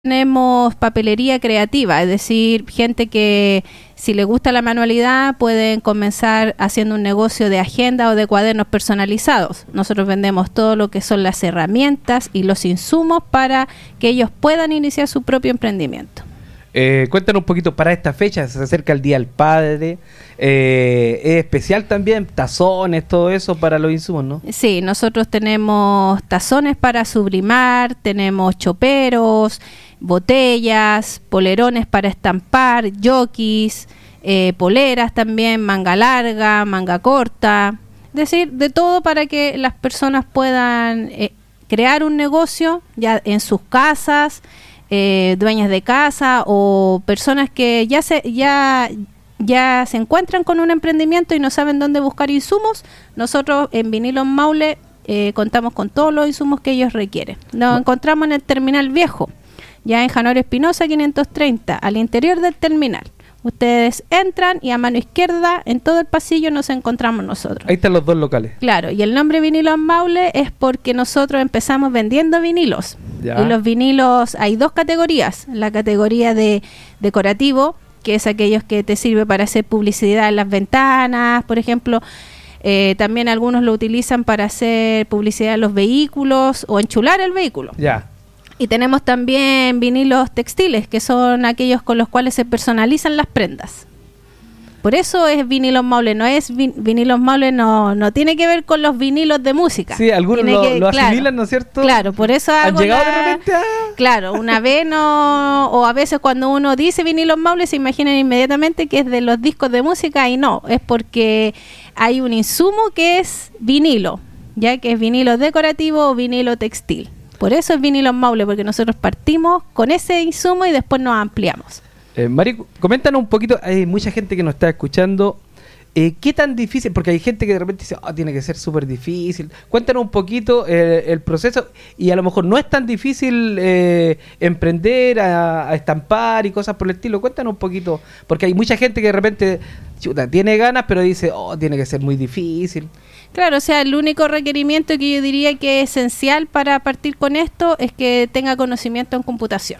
Tenemos papelería creativa, es decir, gente que si le gusta la manualidad pueden comenzar haciendo un negocio de agenda o de cuadernos personalizados. Nosotros vendemos todo lo que son las herramientas y los insumos para que ellos puedan iniciar su propio emprendimiento. Cuéntanos un poquito, para esta fecha se acerca el Día del Padre, es especial también, tazones, todo eso para los insumos, ¿no? Sí, nosotros tenemos tazones para sublimar, tenemos choperos, botellas, polerones para estampar, jockeys, poleras también, manga larga, manga corta, es decir, de todo para que las personas puedan crear un negocio ya en sus casas, dueñas de casa o personas que ya se encuentran con un emprendimiento y no saben dónde buscar insumos. Nosotros en Vinilos Maule contamos con todos los insumos que ellos requieren. Nos encontramos en el terminal viejo, ya en Januario Espinosa 530, al interior del terminal. Ustedes entran y a mano izquierda, en todo el pasillo, nos encontramos nosotros. Ahí están los dos locales. Claro, y el nombre Vinilos Maule es porque nosotros empezamos vendiendo vinilos. Ya. Y los vinilos, hay dos categorías. La categoría de decorativo, que es aquellos que te sirve para hacer publicidad en las ventanas, por ejemplo. También algunos lo utilizan para hacer publicidad en los vehículos o enchular el vehículo. Ya. Y tenemos también vinilos textiles, que son aquellos con los cuales se personalizan las prendas. Por eso es Vinilos Maule, no es Vinilos Maule, no tiene que ver con los vinilos de música. Sí, algunos lo asimilan, ¿no es cierto? Claro, por eso ¿Han llegado de repente a...? Claro, una vez no, o a veces cuando uno dice Vinilos Maule se imaginan inmediatamente que es de los discos de música y no, es porque hay un insumo que es vinilo, ya que es vinilo decorativo o vinilo textil. Por eso es Vinilos Maule, porque nosotros partimos con ese insumo y después nos ampliamos. Mari, coméntanos un poquito, hay mucha gente que nos está escuchando, ¿qué tan difícil? Porque hay gente que de repente dice, tiene que ser súper difícil. Cuéntanos un poquito el proceso, y a lo mejor no es tan difícil emprender, a estampar y cosas por el estilo. Cuéntanos un poquito, porque hay mucha gente que de repente tiene ganas, pero dice, tiene que ser muy difícil. Claro, o sea, el único requerimiento que yo diría que es esencial para partir con esto es que tenga conocimiento en computación.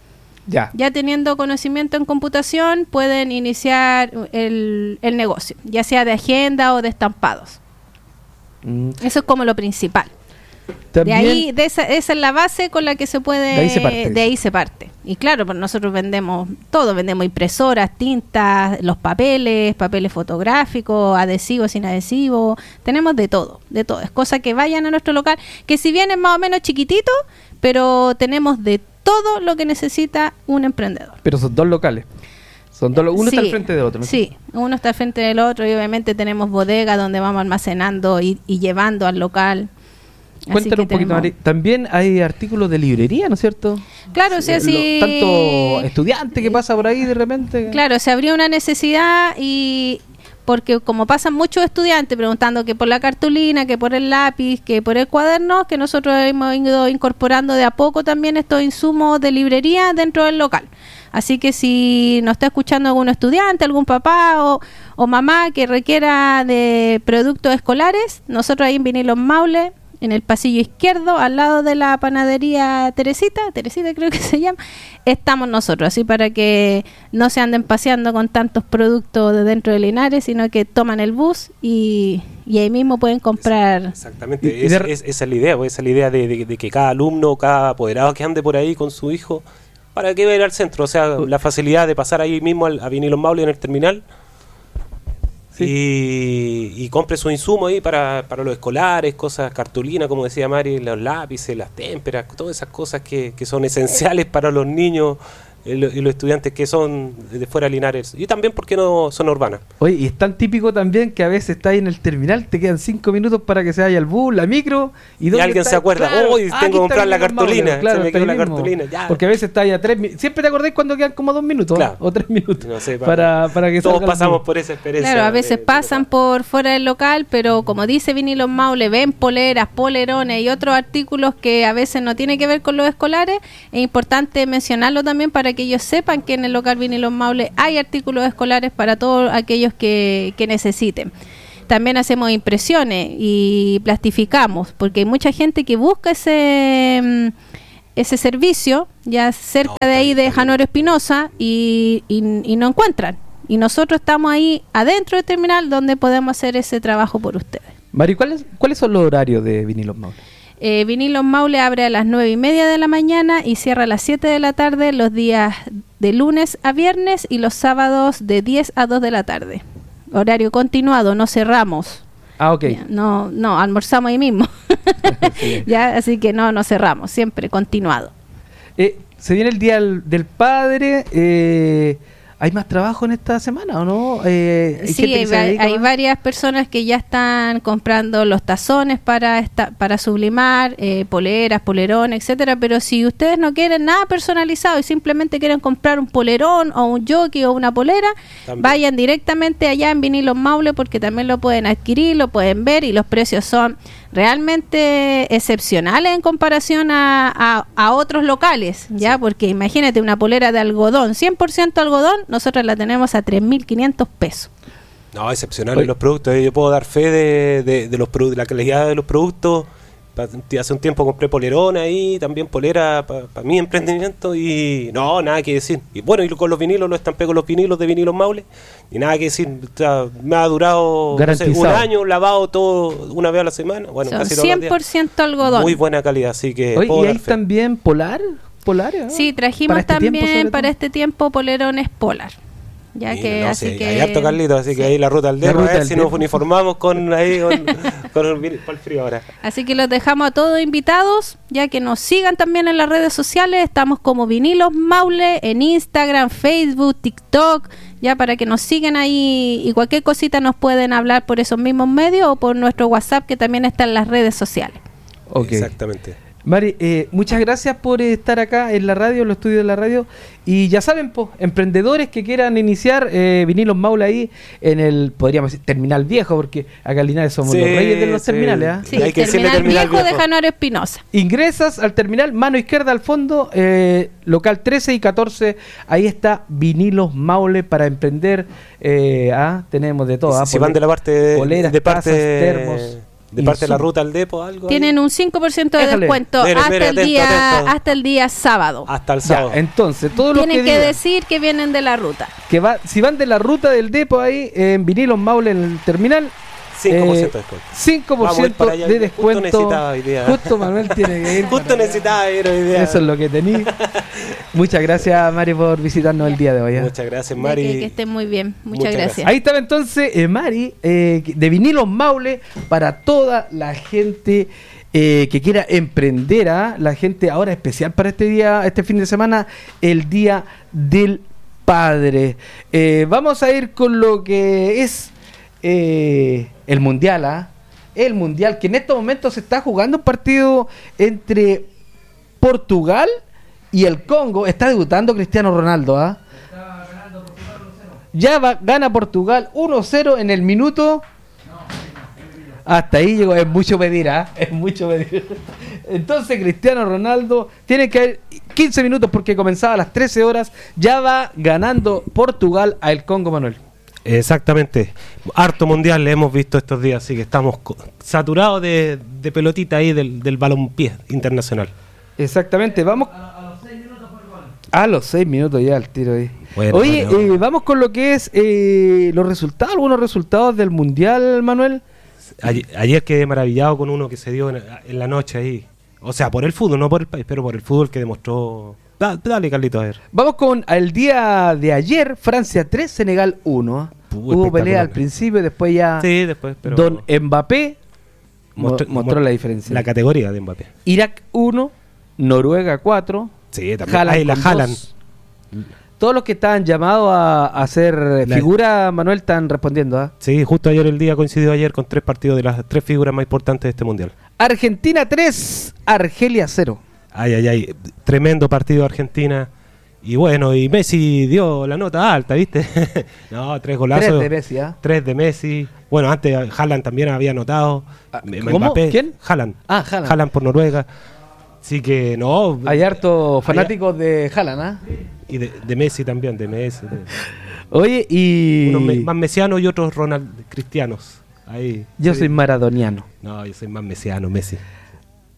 Ya teniendo conocimiento en computación pueden iniciar el negocio, ya sea de agenda o de estampados. Eso es como lo principal. También, esa es la base con la que se puede, de ahí se parte. Y claro, pues nosotros vendemos todo, vendemos impresoras, tintas, los papeles fotográficos, adhesivos, sin adhesivos, tenemos de todo. Es cosa que vayan a nuestro local, que si bien es más o menos chiquitito, pero tenemos de todo lo que necesita un emprendedor. Pero son dos locales. Uno está al frente del otro, ¿no? Sí, uno está al frente del otro y obviamente tenemos bodega donde vamos almacenando y llevando al local. Cuéntanos un poquito, Mari. También hay artículos de librería, ¿no es cierto? Claro, o sea, sí. Tanto estudiante que pasa por ahí de repente. Claro, se abrió una necesidad y porque como pasan muchos estudiantes preguntando que por la cartulina, que por el lápiz, que por el cuaderno, que nosotros hemos ido incorporando de a poco también estos insumos de librería dentro del local. Así que si nos está escuchando algún estudiante, algún papá o mamá que requiera de productos escolares, nosotros ahí en Vinilos Maule, en el pasillo izquierdo, al lado de la panadería Teresita creo que se llama, estamos nosotros, así para que no se anden paseando con tantos productos de dentro de Linares, sino que toman el bus y ahí mismo pueden comprar. Exactamente, esa es la idea, de que cada alumno, cada apoderado que ande por ahí con su hijo, ¿para qué va a ir al centro? O sea, la facilidad de pasar ahí mismo a Vinilos Maule en el terminal. Sí. Y compre su insumo ahí para los escolares, cosas, cartulina, como decía Mari, los lápices, las témperas, todas esas cosas que son esenciales para los niños y los estudiantes que son de fuera de Linares. Y también porque no son urbanas. Oye, y es tan típico también que a veces está ahí en el terminal, te quedan 5 minutos para que se vaya el bus, la micro, y alguien se acuerda, hoy tengo que comprar la cartulina, claro, se me quedó la cartulina. Ya. Porque a veces está ahí a 3 minutos. Siempre te acordás cuando quedan como 2 minutos, claro, o 3 minutos. No sé, para que todos pasamos por esa experiencia. Claro, a veces pasan por fuera del local, pero como dice Vinilos Maule, ven poleras, polerones y otros artículos que a veces no tienen que ver con los escolares. Es importante mencionarlo también para que ellos sepan que en el local Vinilos Maule hay artículos escolares para todos aquellos que necesiten. También hacemos impresiones y plastificamos, porque hay mucha gente que busca ese servicio, ya cerca de ahí de Januaro Espinosa, y no encuentran. Y nosotros estamos ahí adentro del terminal donde podemos hacer ese trabajo por ustedes. Mari, ¿cuáles son los horarios de Vinilos Maule? Vinilos Maule abre a las 9:30 de la mañana y cierra a las 7 de la tarde los días de lunes a viernes y los sábados de 10 a 2 de la tarde. Horario continuado, no cerramos. Ah, ok. Ya, no, almorzamos ahí mismo. Sí. Ya, así que no cerramos, siempre continuado. Se viene el Día del Padre. ¿Hay más trabajo en esta semana o no? Sí, hay varias personas que ya están comprando los tazones para sublimar, poleras, polerones, etcétera. Pero si ustedes no quieren nada personalizado y simplemente quieren comprar un polerón o un jockey o una polera, también vayan directamente allá en Vinilos Maule, porque también lo pueden adquirir, lo pueden ver, y los precios son realmente excepcionales en comparación a otros locales, ya, porque imagínate una polera de algodón, 100% algodón, nosotros la tenemos a 3.500 pesos. No, excepcionales los productos. Yo puedo dar fe de los productos, la calidad de los productos. Hace un tiempo compré polerona ahí, también polera para mi emprendimiento, y no, nada que decir. Y bueno, y con los vinilos, lo estampé con los vinilos de Vinilos Maule, y nada que decir. O sea, me ha durado un año lavado todo una vez a la semana. Bueno, son casi todos los días. 100% algodón. Muy buena calidad, así que. Oye, ¿y hay también polar? ¿Polares? ¿No? Sí, trajimos también para este tiempo polerones polar. Ya sí, que, no, así sí, que hay harto Carlito, así que ahí la ruta al dedo, a ver si nos uniformamos con el frío ahora. Así que los dejamos a todos invitados, ya que nos sigan también en las redes sociales. Estamos como Vinilos Maule en Instagram, Facebook, TikTok, ya para que nos sigan ahí, y cualquier cosita nos pueden hablar por esos mismos medios o por nuestro WhatsApp, que también está en las redes sociales. Okay. Exactamente. Mari, muchas gracias por estar acá en la radio, en los estudios de la radio. Y ya saben, emprendedores que quieran iniciar, Vinilos Maule ahí en el, podríamos decir, terminal viejo, porque acá en Linares somos los reyes de los terminales. Sí, hay que terminal viejo de Januaro Espinosa. Ingresas al terminal, mano izquierda al fondo, local 13 y 14, ahí está Vinilos Maule para emprender. Tenemos de todo. Si van de la parte poleras, de parte tazas, termos. De parte de la ruta al depo, algo. Tienen un 5% de descuento hasta el día sábado. Hasta el sábado. Ya, entonces, todos los tienen que decir que vienen de la ruta. Si van de la ruta del depo ahí en Vinilos Maule en el terminal, 5% de descuento. 5% de descuento. Justo Manuel tiene que ir. Justo necesitaba ir hoy día. Eso es lo que tenía. Muchas gracias, Mari, por visitarnos el día de hoy. Muchas gracias, Mari. Que estén muy bien. Muchas gracias. Ahí estaba entonces Mari, de Vinilos Maule, para toda la gente que quiera emprender, la gente ahora especial para este fin de semana, el Día del Padre. Vamos a ir con lo que es el Mundial, el Mundial, que en estos momentos se está jugando un partido entre Portugal y el Congo. Está debutando Cristiano Ronaldo, gana Portugal 1-0 en el minuto. Hasta ahí llegó, es mucho pedir, es mucho pedir. Entonces Cristiano Ronaldo tiene que haber 15 minutos porque comenzaba a las 13 horas. Ya va ganando Portugal a el Congo, Manuel. Exactamente, harto mundial le hemos visto estos días, así que estamos saturados de pelotita ahí del balompié internacional. Exactamente, vamos a los 6 minutos por gol. A los 6 minutos ya el tiro ahí. Bueno, oye, vamos con lo que es los resultados, algunos resultados del mundial, Manuel. Ayer quedé maravillado con uno que se dio en la noche ahí, o sea, por el fútbol, no por el país, pero por el fútbol que demostró. Dale, Carlito, a ver. Vamos con el día de ayer, Francia 3, Senegal 1. Hubo pelea al principio, después ya pero Don Mbappé mostró la diferencia. La categoría de Mbappé. Irak 1, Noruega 4. Sí, también. Ahí la jalan. Todos los que estaban llamados a hacer figura, Manuel, están respondiendo. Sí, justo ayer el día coincidió ayer con 3 partidos de las 3 figuras más importantes de este mundial. Argentina 3, Argelia 0. Ay, tremendo partido de Argentina. Y bueno, y Messi dio la nota alta, ¿viste? No, 3 golazos. 3 de Messi, 3 de Messi. Bueno, antes Haaland también había anotado. ¿Cómo? Mbappé, ¿Quién? Haaland. Haaland. Haaland por Noruega. Así que no. Hay hartos fanáticos de Haaland, Y de Messi también, de Messi. Oye, y unos más mesianos y otros cristianos. Ahí. Yo soy maradoniano. No, yo soy más mesiano, Messi.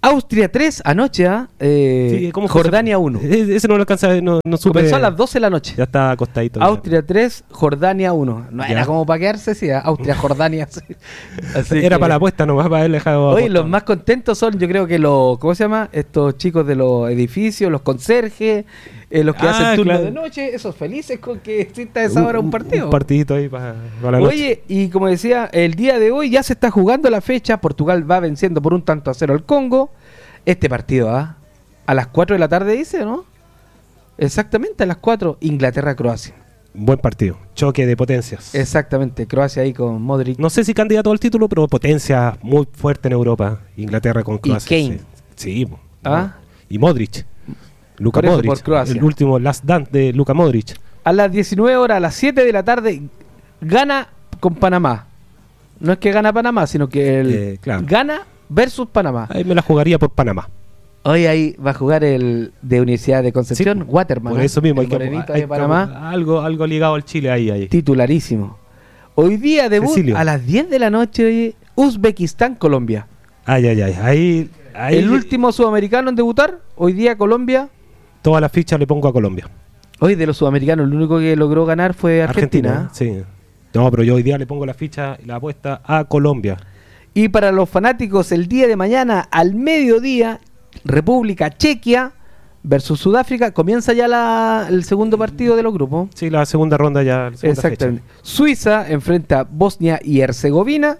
Austria 3 anoche, ¿cómo fue Jordania 1. Ese no lo alcanza, no supe. Comenzó a las 12 de la noche. Ya está acostadito. Austria 3, Jordania 1. No Ya. era como para quedarse, sí, Austria, Jordania. Sí. Así Era que- para la apuesta nomás, para haber dejado. Oye, apostado. los más contentos son, yo creo que los, ¿cómo se llama? Estos chicos de los edificios, los conserjes, los que hacen turno claro. de noche, esos felices con que exista a esa hora un partido. Un partidito ahí para la noche. Oye, y como decía, el día de hoy ya se está jugando la fecha. Portugal va venciendo por 1-0 al Congo. Este partido, a las 4 de la tarde, dice, ¿no? Exactamente, a las 4, Inglaterra-Croacia. Buen partido. Choque de potencias. Exactamente, Croacia ahí con Modric. No sé si candidato al título, pero potencia muy fuerte en Europa. Inglaterra con Croacia. Kane. Sí. ¿Ah? Y Modric. Luka Por eso, Modric. por Croacia. El último last dance de Luka Modric. A las 19 horas, a las 7 de la tarde, gana con Panamá. No es que gana Panamá, sino que claro. gana versus Panamá. Ahí me la jugaría por Panamá. Hoy ahí va a jugar el de Universidad de Concepción, Sí, Waterman. por eso mismo el hay que, morenito hay de que- Panamá, algo ligado al Chile ahí. titularísimo. Hoy día debut Cecilio. a las 10 de la noche, oye, Uzbekistán, Colombia. Ahí El último sudamericano en debutar, hoy día Colombia. Toda la ficha le pongo a Colombia. Hoy de los sudamericanos, el único que logró ganar fue Argentina. Sí. No, pero yo hoy día le pongo la ficha y la apuesta a Colombia. Y para los fanáticos, el día de mañana, al mediodía, República Chequia versus Sudáfrica. Comienza ya el segundo partido de los grupos. Sí, la segunda ronda ya. La segunda Exactamente. Suiza enfrenta a Bosnia y Herzegovina.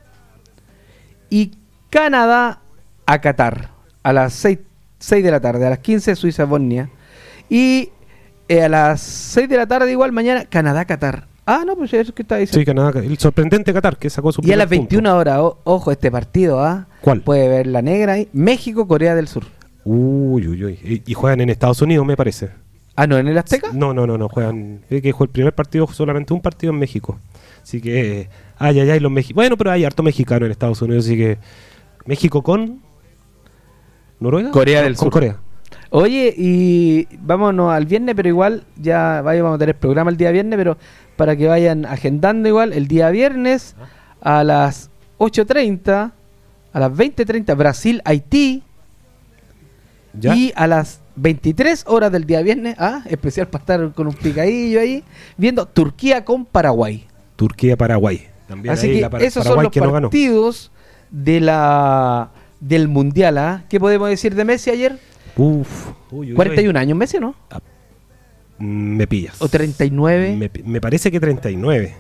Y Canadá a Qatar. A las 6 de la tarde. A las 15 Suiza-Bosnia. Y a las 6 de la tarde igual mañana Canadá-Qatar. Ah, no, pues eso que está fecha. Sí, diciendo. Canadá. El sorprendente Qatar que sacó su Y a las primer 21 horas, ojo, este partido, ¿Cuál? puede ver la negra ahí. México-Corea del Sur. punto. Uy. Y juegan en Estados Unidos, me parece. Ah, ¿no en el Azteca? No. Juegan. Que fue el primer partido, solamente un partido en México. Así que. Los mexicanos. Bueno, pero hay harto mexicano en Estados Unidos, así que. México con. ¿Noruega? Corea del con Sur. Corea. Oye, y vámonos al viernes, pero igual ya vamos a tener programa el día viernes, pero para que vayan agendando igual, el día viernes a las 8:30, a las 20:30 Brasil-Haití, ¿Ya? y a las 23 horas del día viernes, especial para estar con un picadillo ahí, viendo Turquía con Paraguay. Turquía-Paraguay. También Así ahí que esos son Paraguay los que no ganó. partidos del Mundial. ¿Qué podemos decir de Messi ayer? Uy. 41 años Messi, ¿no? Me pillas. ¿O 39? Me parece que 39.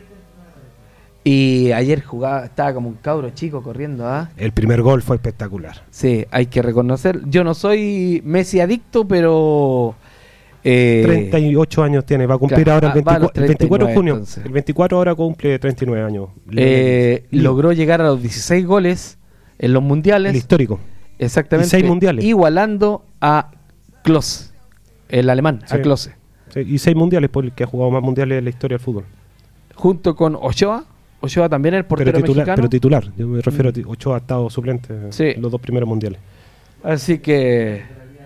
Y ayer estaba como un cabro chico corriendo, El primer gol fue espectacular. Sí, hay que reconocer. Yo no soy Messi adicto, pero... 38 años tiene, va a cumplir claro, ahora va a los el 24 de 39 junio. entonces. El 24 ahora cumple 39 años. logró llegar a los 16 goles en los mundiales. El histórico. Exactamente. Y 6 mundiales. Igualando a Klose, el alemán, Sí. a Klose. Sí, y 6 mundiales, porque ha jugado más mundiales en la historia del fútbol. Junto con Ochoa. Ochoa también el portero mexicano. Pero titular. Yo me refiero a Ochoa ha estado suplente Sí. en los 2 primeros mundiales. Así que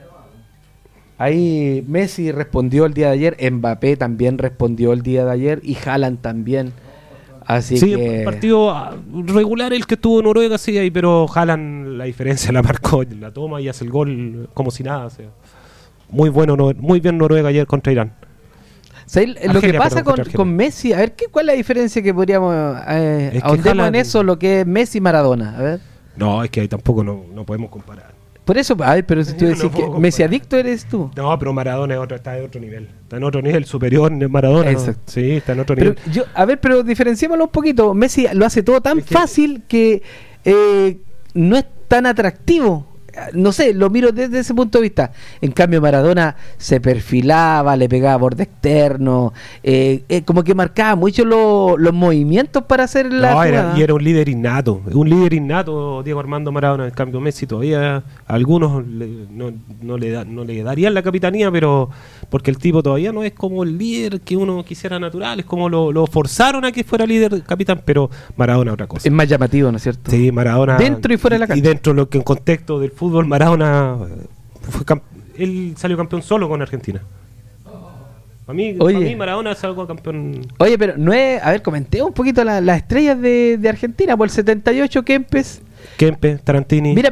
ahí Messi respondió el día de ayer, Mbappé también respondió el día de ayer y Haaland también. Así Sí, que el partido regular el que estuvo en Noruega, sí, ahí, pero Haaland la diferencia la marcó, la toma y hace el gol como si nada. O sea, muy bueno, muy bien Noruega ayer contra Irán. ¿sabes? Lo que Argelia, pasa perdón, contra Argelia. con Messi, a ver, ¿cuál es la diferencia que podríamos Es que ahondemos en Haaland- eso, lo que es Messi y Maradona? A ver. No, es que ahí tampoco no podemos comparar. Por eso, a ver, pero si tú No decís puedo que comparar. Messi adicto eres tú. No, pero Maradona está de otro nivel. Está en otro nivel superior en Maradona. ¿no? Exacto. Sí, está en otro Pero nivel. pero diferenciémoslo un poquito. Messi lo hace todo tan Es que- fácil que no es tan atractivo. No sé, lo miro desde ese punto de vista. En cambio, Maradona se perfilaba, le pegaba borde externo, como que marcaba mucho los movimientos para hacer la No, jugada. era un líder innato. Un líder innato, Diego Armando Maradona. En cambio, Messi todavía, a algunos no le darían la capitanía, pero porque el tipo todavía no es como el líder que uno quisiera natural. Es como lo forzaron a que fuera líder capitán, pero Maradona otra cosa. Es más llamativo, ¿no es cierto? Sí, Maradona. Dentro y fuera de la cancha. Y dentro de lo que en contexto del fútbol, Maradona él salió campeón solo con Argentina. Para mí Maradona salió campeón. Oye, pero no es... A ver, comenté un poquito las estrellas de Argentina. Por el 78, Kempes. Kempe, Tarantini. Mira,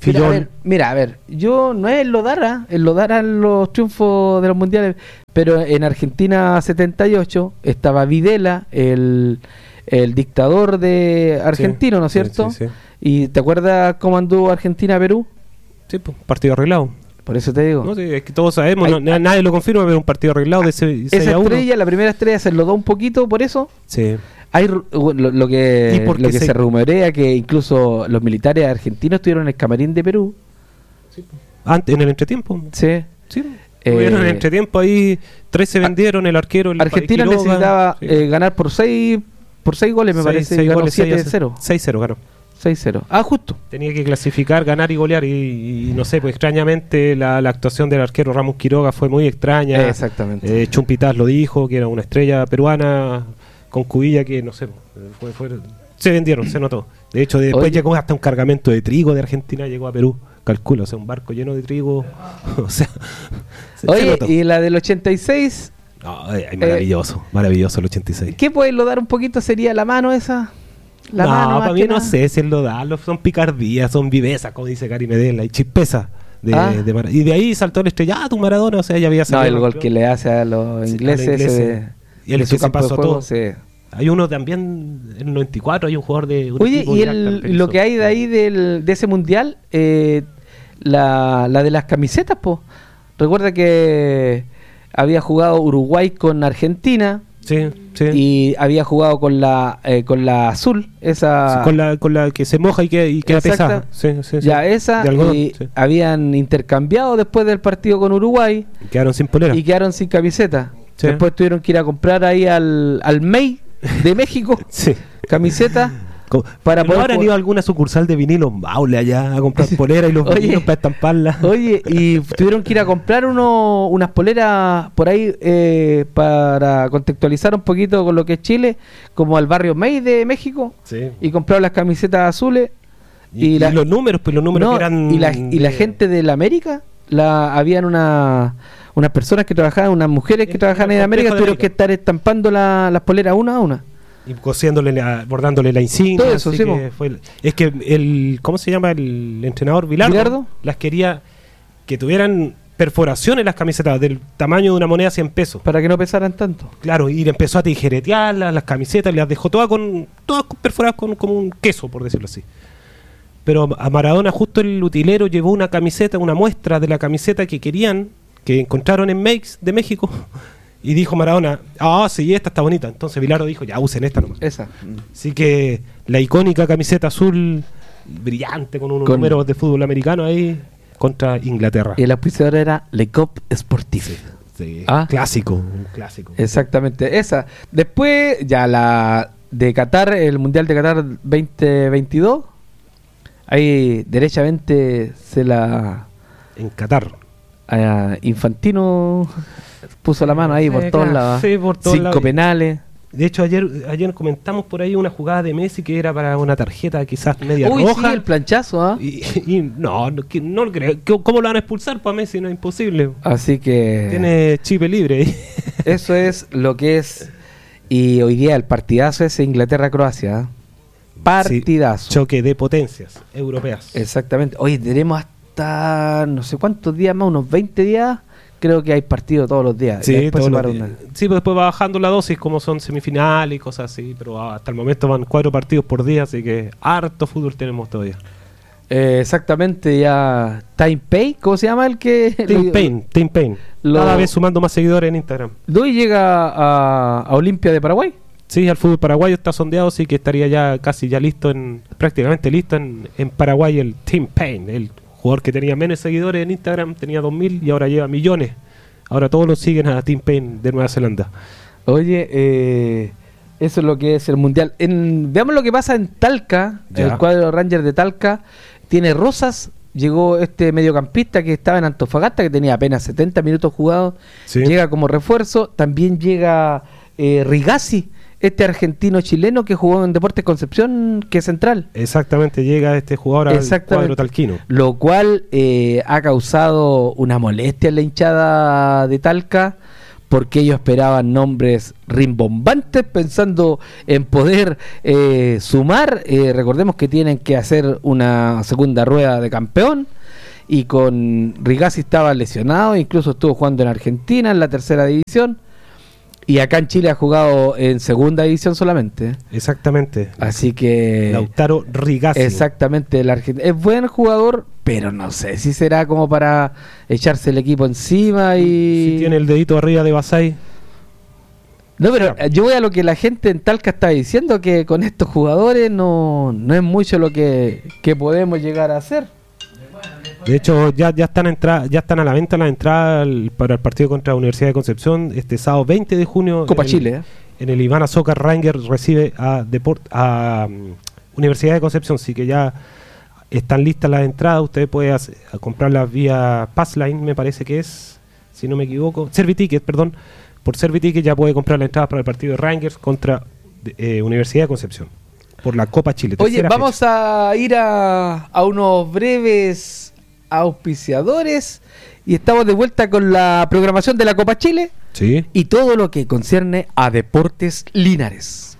Fillol. Mira, a ver, yo no es enlodar los triunfos de los mundiales, pero en Argentina 78 estaba Videla, el dictador de argentino, ¿no es cierto? Sí. ¿Y te acuerdas cómo anduvo Argentina-Perú? Sí, pues, partido arreglado. Por eso te digo. No, sí, es que todos sabemos, nadie lo confirma, pero un partido arreglado de 6 esa a 1. estrella, la primera estrella se enlodó un poquito por eso. Sí. Hay lo que se rumorea que incluso los militares argentinos estuvieron en el camarín de Perú. Sí. Antes, en el entretiempo. Sí. Tuvieron en el entretiempo ahí, 3 se vendieron, el arquero. Argentina Quiroga, necesitaba sí. Ganar por 6 goles, me parece. Y ganó 7-0. 6-0 ganó. 6-0. Ah, justo. Tenía que clasificar, ganar y golear. Y no sé, pues extrañamente la actuación del arquero Ramos Quiroga fue muy extraña. Exactamente. Chumpitas lo dijo, que era una estrella peruana con Cubilla que no sé, se vendieron, se notó. De hecho, después llegó hasta un cargamento de trigo de Argentina, llegó a Perú. Calcula, o sea, un barco lleno de trigo. O sea, se notó. Y la del 86. No, maravilloso el 86. ¿Qué puedes dar un poquito? ¿Sería la mano esa? No, para mí no sé si es lo darlo, son picardías, son vivezas, como dice Cari Medela, y chispeza. Y de ahí saltó el estrellato Maradona, o sea, ya había salido. No, el gol que le hace a los ingleses. Y el que se pasó todo. Sí. Hay uno también, en el 94, hay un jugador de... Oye, y lo que hay de ahí de ese mundial, la de las camisetas, po. Recuerda que había jugado Uruguay con Argentina. Sí. Y había jugado con la azul, esa... Sí, con la que se moja y queda pesada. Sí. Ya, esa, habían intercambiado después del partido con Uruguay. Y quedaron sin polera. Y quedaron sin camiseta. Sí. Después tuvieron que ir a comprar ahí al MEI de México camiseta. ¿Ahora han ido a alguna sucursal de vinilo Maule allá a comprar poleras y los vinilos para estamparlas? Oye, y tuvieron que ir a comprar unas poleras por ahí para contextualizar un poquito con lo que es Chile, como al barrio MEI de México. Sí. Y compraron las camisetas azules. Y los números, pues los números que eran... Y la gente de la América, habían unas personas que trabajaban, unas mujeres que trabajaban en América, tuvieron que estar estampando las poleras una a una. Y bordándole la insignia. Todo eso, sí. Es que ¿cómo se llama el entrenador? Bilardo. Las quería que tuvieran perforaciones las camisetas del tamaño de una moneda 100 pesos. Para que no pesaran tanto. Claro, y empezó a tijeretearlas, las camisetas, y las dejó todas perforadas como un queso, por decirlo así. Pero a Maradona justo el utilero llevó una camiseta, una muestra de la camiseta que querían, que encontraron en Makes de México. Y dijo Maradona, sí, esta está bonita. Entonces Bilardo dijo, ya usen esta nomás. Esa. Así que la icónica camiseta azul brillante con unos números de fútbol americano ahí contra Inglaterra. Y el auspiciador era Le Cop Sportif. Sí. Clásico, un clásico. Exactamente, esa. Después, ya la de Qatar, el Mundial de Qatar 2022. Ahí derechamente en Qatar. Infantino puso la mano ahí por todos lados. Sí, por todos 5 penales. De hecho, ayer comentamos por ahí una jugada de Messi que era para una tarjeta quizás media roja. Sí, el planchazo, y no lo creo. ¿Cómo lo van a expulsar para Messi? No es imposible. Así que... Tiene chip libre ahí. Eso es lo que es. Y hoy día el partidazo es Inglaterra-Croacia. Partidazo. Sí, choque de potencias europeas. Exactamente. Oye, tenemos hasta no sé cuántos días más, unos 20 días. Creo que hay partido todos los días. Sí, todos los días. Sí, pues después va bajando la dosis, como son semifinales y cosas así. Pero hasta el momento van 4 partidos por día, así que harto fútbol tenemos todavía. Exactamente, ya. Time Pay, ¿cómo se llama el que? Team Pain. Cada vez sumando más seguidores en Instagram. ¿Doy llega a Olimpia de Paraguay? Sí, al fútbol paraguayo está sondeado, sí que estaría ya casi ya listo, prácticamente listo en Paraguay el Team Pain, el jugador que tenía menos seguidores en Instagram, tenía 2.000 y ahora lleva millones. Ahora todos lo siguen a Team Pain de Nueva Zelanda. Oye, eso es lo que es el Mundial. Veamos lo que pasa en Talca, ya. El cuadro Ranger de Talca tiene Rosas. Llegó este mediocampista que estaba en Antofagasta, que tenía apenas 70 minutos jugados. Sí. Llega como refuerzo. También llega Rigazzi, este argentino chileno que jugó en Deportes Concepción, que es central. Exactamente, llega este jugador al cuadro talquino. Lo cual ha causado una molestia en la hinchada de Talca, porque ellos esperaban nombres rimbombantes pensando en poder sumar. Recordemos que tienen que hacer una segunda rueda de campeón, y con Rigazzi estaba lesionado, incluso estuvo jugando en Argentina en la tercera división, y acá en Chile ha jugado en segunda división solamente. Exactamente. Así que Lautaro Rigazzi. Exactamente, el es buen jugador, pero no sé si será como para echarse el equipo encima. Y si tiene el dedito arriba de Basay. No, pero yo voy a lo que la gente en Talca está diciendo, que con estos jugadores no es mucho lo que podemos llegar a hacer. De hecho, ya están a la venta las entradas para el partido contra la Universidad de Concepción este sábado 20 de junio. Copa Chile. En el Ivana Soccer Rangers recibe a Universidad de Concepción, así que ya están listas las entradas. Usted puede comprarlas vía Passline, me parece que es, si no me equivoco. Serviticket, perdón. Por Serviticket ya puede comprar las entradas para el partido de Rangers contra Universidad de Concepción por la Copa Chile. Oye, vamos a ir a unos breves auspiciadores y estamos de vuelta con la programación de la Copa Chile. Sí. Y todo lo que concierne a Deportes Linares.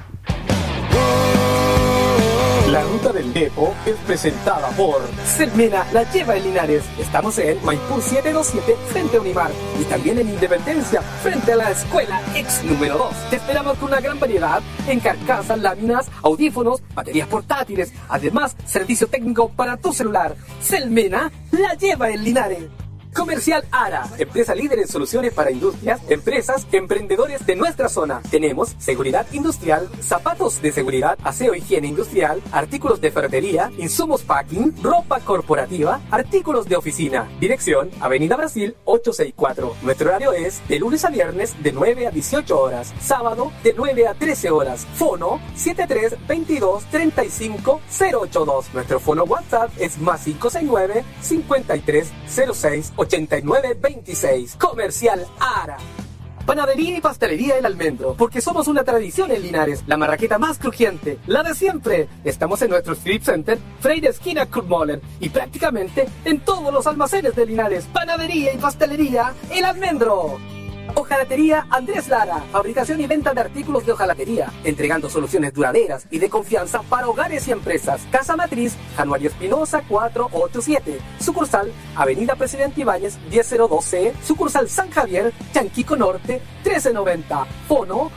La ruta del Depo es presentada por Selmena, la lleva en Linares. Estamos en Maipú 727 frente a Unimar y también en Independencia frente a la escuela ex número 2. Te esperamos con una gran variedad en carcasas, láminas, audífonos, baterías portátiles. Además, servicio técnico para tu celular. Selmena, la lleva en Linares. Comercial Ara, empresa líder en soluciones para industrias, empresas, emprendedores de nuestra zona. Tenemos seguridad industrial, zapatos de seguridad, aseo, higiene industrial, artículos de ferretería, insumos packing, ropa corporativa, artículos de oficina. Dirección, Avenida Brasil 864. Nuestro horario es de lunes a viernes de 9 a 18 horas, sábado de 9 a 13 horas. Fono 7322358082. Nuestro fono WhatsApp es más 569 5306 8926. Comercial Ara. Panadería y pastelería El Almendro, porque somos una tradición en Linares, la marraqueta más crujiente, la de siempre. Estamos en nuestro Street Center, Freire esquina Kurmolen, y prácticamente en todos los almacenes de Linares. Panadería y pastelería El Almendro. Hojalatería Andrés Lara, fabricación y venta de artículos de hojalatería, entregando soluciones duraderas y de confianza para hogares y empresas. Casa Matriz, Januario Espinosa 487, sucursal Avenida Presidente Ibáñez 1002C, sucursal San Javier, Chanquico Norte 1390, fono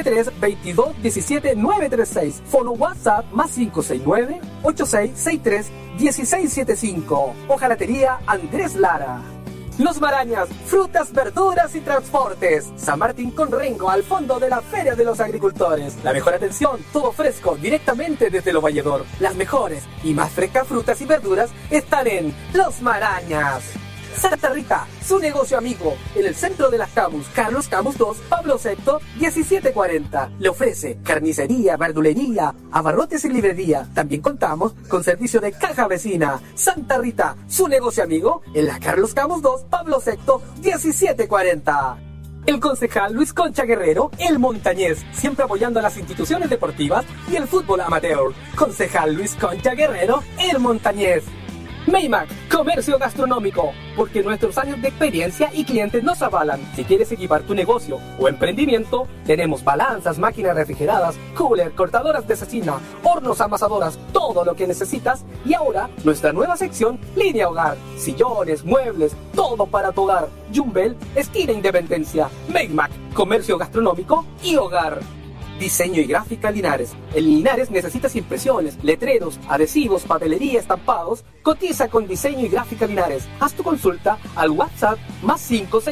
7322179936, fono WhatsApp más 569 8663 1675. Hojalatería Andrés Lara. Los Marañas, frutas, verduras y transportes. San Martín con Rengo, al fondo de la Feria de los Agricultores. La mejor atención, todo fresco, directamente desde Lo Valledor. Las mejores y más frescas frutas y verduras están en Los Marañas. Santa Rita, su negocio amigo, en el centro de las Camus, Carlos Camus 2, Pablo VI, 1740. Le ofrece carnicería, verdulería, abarrotes y librería. También contamos con servicio de caja vecina. Santa Rita, su negocio amigo, en la Carlos Camus 2, Pablo VI, 1740. El concejal Luis Concha Guerrero, el montañés, siempre apoyando a las instituciones deportivas y el fútbol amateur. Concejal Luis Concha Guerrero, el montañés. Maymac, comercio gastronómico, porque nuestros años de experiencia y clientes nos avalan. Si quieres equipar tu negocio o emprendimiento, tenemos balanzas, máquinas refrigeradas, cooler, cortadoras de cecina, hornos amasadoras, todo lo que necesitas. Y ahora, nuestra nueva sección, línea hogar, sillones, muebles, todo para tu hogar. Jumbel, esquina Independencia. Maymac, comercio gastronómico y hogar. Diseño y gráfica Linares. En Linares necesitas impresiones, letreros, adhesivos, papelería, estampados. Cotiza con Diseño y Gráfica Linares. Haz tu consulta al WhatsApp más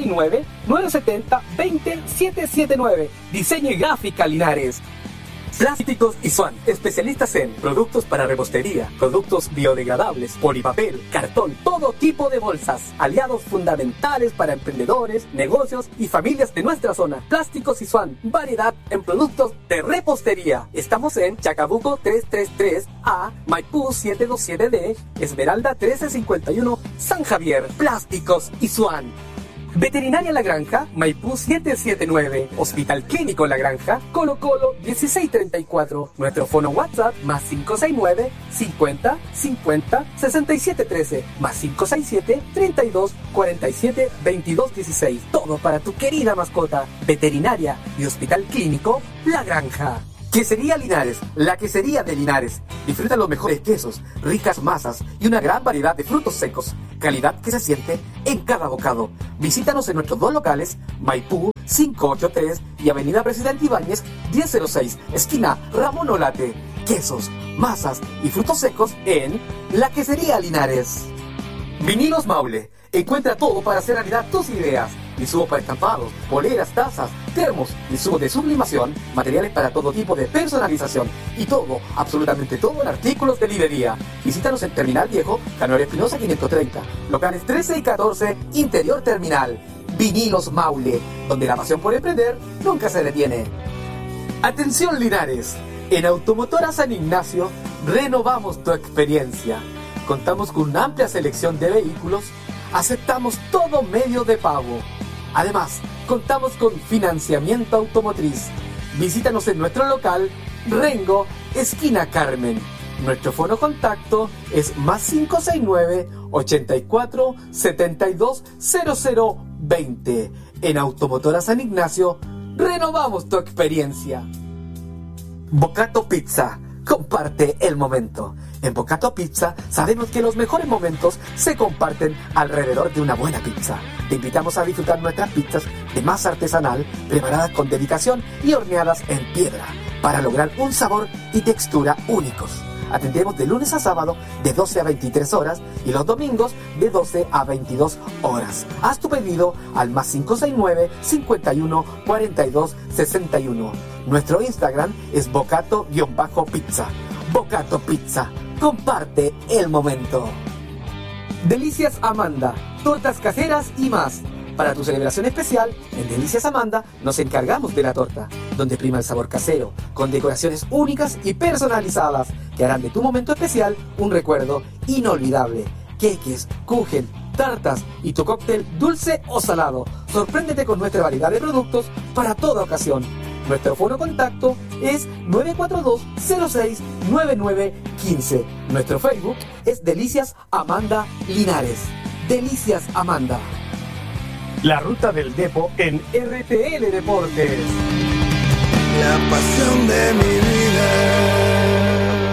569-970-20779. Diseño y Gráfica Linares. Plásticos Isuan, especialistas en productos para repostería, productos biodegradables, polipapel, cartón, todo tipo de bolsas. Aliados fundamentales para emprendedores, negocios y familias de nuestra zona. Plásticos Isuan, variedad en productos de repostería. Estamos en Chacabuco 333A, Maipú 727D, Esmeralda 1351, San Javier. Plásticos Isuan. Veterinaria La Granja, Maipú 779. Hospital Clínico La Granja, Colo Colo 1634. Nuestro fono WhatsApp más 569 50 50 67 13 más 567 32 47 22 16. Todo para tu querida mascota. Veterinaria y Hospital Clínico La Granja. Quesería Linares, la quesería de Linares. Disfruta los mejores quesos, ricas masas y una gran variedad de frutos secos. Calidad que se siente en cada bocado. Visítanos en nuestros dos locales, Maipú 583 y Avenida Presidente Ibáñez 1006, esquina Ramón Olate. Quesos, masas y frutos secos en la Quesería Linares. Vinilos Maule. Encuentra todo para hacer realidad tus ideas. Insumos para estampados, poleras, tazas, termos, insumos de sublimación, materiales para todo tipo de personalización y todo, absolutamente todo en artículos de librería. Visítanos en Terminal Viejo, Canoria Espinosa 530, locales 13 y 14, Interior Terminal. Vinilos Maule, donde la pasión por emprender nunca se detiene. Atención Linares, en Automotora San Ignacio renovamos tu experiencia. Contamos con una amplia selección de vehículos. Aceptamos todo medio de pago. Además, contamos con financiamiento automotriz. Visítanos en nuestro local Rengo, esquina Carmen. Nuestro fono contacto es más 569 84 72 0020. En Automotora San Ignacio, renovamos tu experiencia. Bocato Pizza. Comparte el momento. En Bocato Pizza sabemos que los mejores momentos se comparten alrededor de una buena pizza. Te invitamos a disfrutar nuestras pizzas de masa artesanal, preparadas con dedicación y horneadas en piedra, para lograr un sabor y textura únicos. Atendemos de lunes a sábado de 12 a 23 horas y los domingos de 12 a 22 horas. Haz tu pedido al más 569 51 42 61. Nuestro Instagram es bocato-pizza. Bocato Pizza. Comparte el momento. Delicias Amanda. Tortas caseras y más. Para tu celebración especial, en Delicias Amanda nos encargamos de la torta, donde prima el sabor casero, con decoraciones únicas y personalizadas, que harán de tu momento especial un recuerdo inolvidable. Queques, kuchen, tartas y tu cóctel dulce o salado. Sorpréndete con nuestra variedad de productos para toda ocasión. Nuestro fono contacto es 942-06-9915. Nuestro Facebook es Delicias Amanda Linares. Delicias Amanda. La ruta del Depo en RTL Deportes. La pasión de mi vida.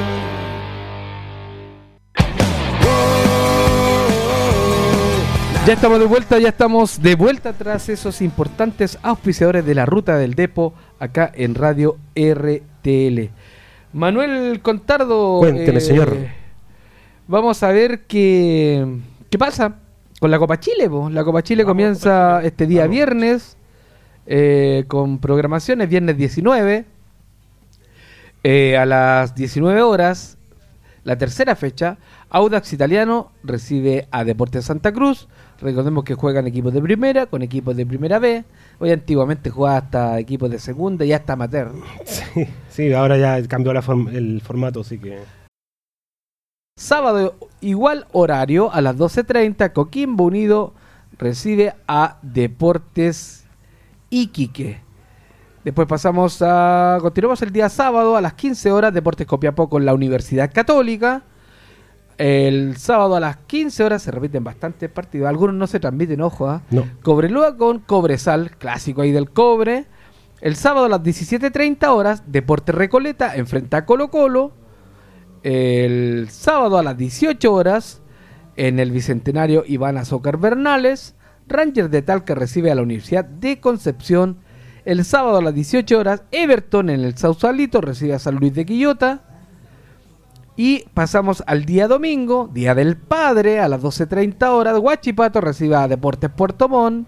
Ya estamos de vuelta tras esos importantes auspiciadores de la ruta del Depo acá en Radio RTL. Manuel Contardo, cuénteme, señor. Vamos a ver qué pasa con la Copa Chile. La Copa Chile comienza este día viernes con programaciones, viernes 19 a las 19 horas, la tercera fecha. Audax Italiano recibe a Deportes Santa Cruz. Recordemos que juegan equipos de primera con equipos de primera B. Hoy antiguamente jugaba hasta equipos de segunda y hasta amateur. Sí, ahora ya cambió el formato, así que... Sábado, igual horario, a las 12:30, Coquimbo Unido recibe a Deportes Iquique. Después continuamos el día sábado a las 15 horas, Deportes Copiapó con la Universidad Católica. El sábado a las 15 horas se repiten bastantes partidos. Algunos no se transmiten, ojo. No. Cobreloa con Cobresal, clásico ahí del cobre. El sábado a las 17:30 horas, Deportes Recoleta enfrenta a Colo Colo. El sábado a las 18 horas, en el Bicentenario Iván Azócar Bernales, Rangers de Talca recibe a la Universidad de Concepción. El sábado a las 18 horas, Everton en el Sausalito recibe a San Luis de Quillota. Y pasamos al día domingo, Día del Padre, a las 12:30 horas, Huachipato recibe a Deportes Puerto Montt.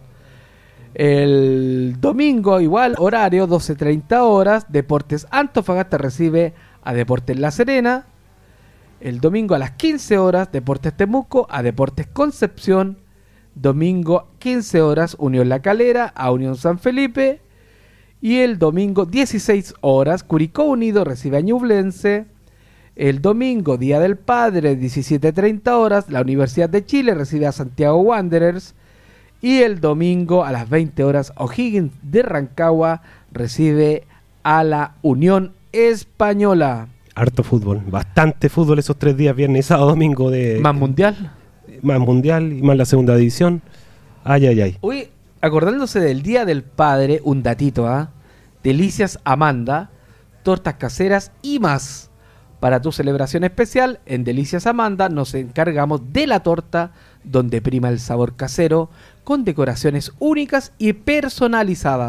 El domingo, igual horario, 12:30 horas, Deportes Antofagasta recibe a Deportes La Serena. El domingo a las 15 horas, Deportes Temuco a Deportes Concepción. Domingo 15 horas, Unión La Calera a Unión San Felipe. Y el domingo 16 horas, Curicó Unido recibe a Ñublense. El domingo, Día del Padre, 17:30 horas, la Universidad de Chile recibe a Santiago Wanderers. Y el domingo a las 20 horas, O'Higgins de Rancagua recibe a la Unión Española. Harto fútbol, bastante fútbol esos 3 días, viernes, sábado, domingo de... Más mundial. Más mundial y más la segunda división. Ay, ay, ay. Hoy, acordándose del Día del Padre, un datito, Delicias Amanda, tortas caseras y más. Para tu celebración especial, en Delicias Amanda nos encargamos de la torta, donde prima el sabor casero, con decoraciones únicas y personalizadas.